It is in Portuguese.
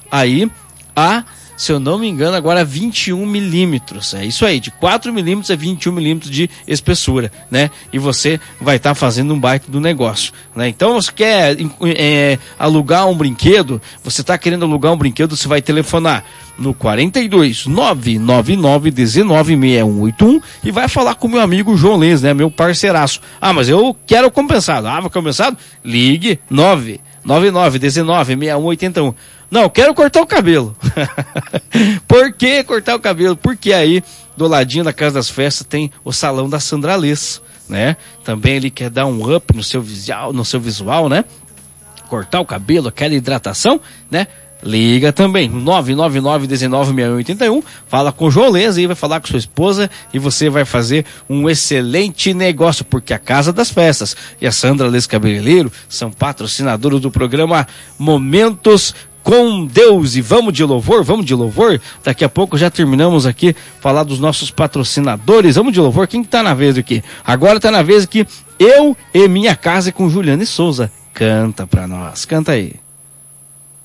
aí a, se eu não me engano, agora 21 milímetros. É isso aí, de 4 milímetros a 21 milímetros de espessura, né? E você vai estar fazendo um baita do negócio, né? Então, você quer alugar um brinquedo, você está querendo alugar um brinquedo, você vai telefonar no 42 999 19 6181 e vai falar com o meu amigo João Lins, né? Meu parceiraço. Ah, mas eu quero compensado. Ah, compensado? Ligue 999 19 6181. Não, eu quero cortar o cabelo. Por que cortar o cabelo? Porque aí, do ladinho da Casa das Festas, tem o salão da Sandra Alês, né? Também ele quer dar um up no seu visual, né? Cortar o cabelo, aquela hidratação, né? Liga também, 999-196181, fala com o João Lens e vai falar com sua esposa e você vai fazer um excelente negócio, porque a Casa das Festas e a Sandra Alês Cabeleireiro são patrocinadores do programa Momentos com Deus. E vamos de louvor, daqui a pouco já terminamos aqui, falar dos nossos patrocinadores, vamos de louvor, quem que tá na vez aqui? Agora tá na vez aqui, Eu e Minha Casa com Juliane Souza, canta pra nós, canta aí.